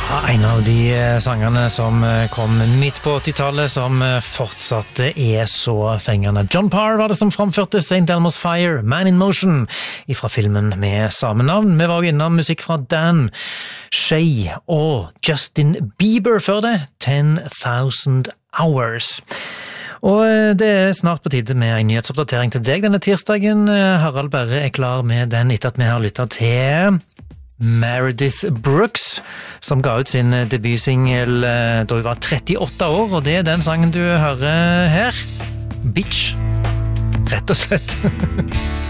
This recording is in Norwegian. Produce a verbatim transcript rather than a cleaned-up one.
Ja, en av de sangene som kom midt på åttitallet, som fortsatt er så fengende. John Parr var det som framførte Saint Elmo's Fire, Man in Motion, fra filmen med samme navn. Vi var jo innom musikk fra Dan Shay og Justin Bieber før det, ten thousand hours. Og det er snart på tide med en nyhetsoppdatering til deg denne tirsdagen. Harald Berre er klar med den etter at vi har lyttet til Meredith Brooks, som ga ut sin debutsingel da hun var trettiåtte år, og det er den sangen du hører her. Bitch, rett og slett.